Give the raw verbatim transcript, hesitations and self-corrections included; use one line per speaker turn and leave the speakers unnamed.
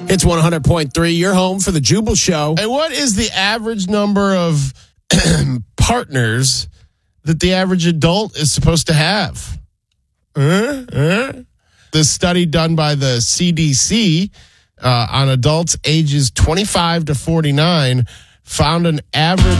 It's one hundred point three, your home for the Jubal Show.
And what is the average number of partners that the average adult is supposed to have? Uh, uh. The study done by the C D C uh, on adults ages twenty-five to forty-nine found an average